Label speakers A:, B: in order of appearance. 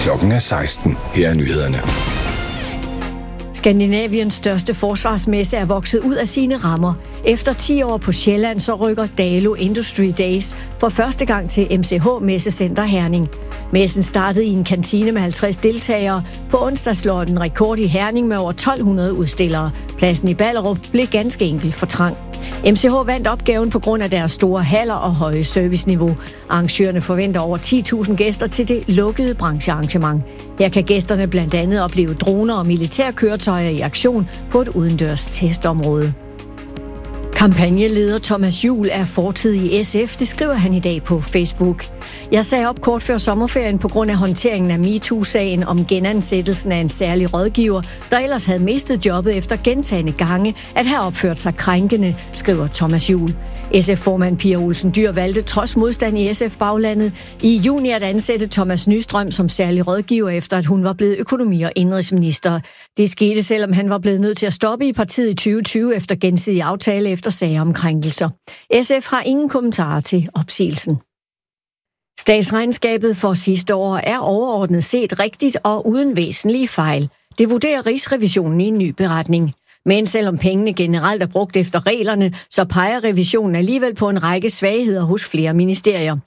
A: Klokken er 16. Her er nyhederne.
B: Skandinaviens største forsvarsmesse er vokset ud af sine rammer. Efter 10 år på Sjælland, så rykker Dalo Industry Days for første gang til MCH Messecenter Herning. Messen startede i en kantine med 50 deltagere. På onsdag slår den rekord i Herning med over 1200 udstillere. Pladsen i Ballerup blev ganske enkelt for trang. MCH vandt opgaven på grund af deres store haller og høje serviceniveau. Arrangørerne forventer over 10.000 gæster til det lukkede branchearrangement. Her kan gæsterne blandt andet opleve droner og militærkøretøjer i aktion på et udendørs testområde. Kampagneleder Thomas Juhl er fortid i SF, det skriver han i dag på Facebook. Jeg sagde op kort før sommerferien på grund af håndteringen af MeToo-sagen om genansættelsen af en særlig rådgiver, der ellers havde mistet jobbet efter gentagne gange at have opført sig krænkende, skriver Thomas Juhl. SF-formand Pia Olsen Dyhr valgte trods modstand i SF-baglandet i juni at ansætte Thomas Nystrøm som særlig rådgiver, efter at hun var blevet økonomi- og indrigsminister. Det skete, selvom han var blevet nødt til at stoppe i partiet i 2020 efter gensidig aftale efter sager om krænkelser. SF har ingen kommentarer til opsigelsen. Statsregnskabet for sidste år er overordnet set rigtigt og uden væsentlige fejl. Det vurderer Rigsrevisionen i en ny beretning. Men selvom pengene generelt er brugt efter reglerne, så peger revisionen alligevel på en række svagheder hos flere ministerier.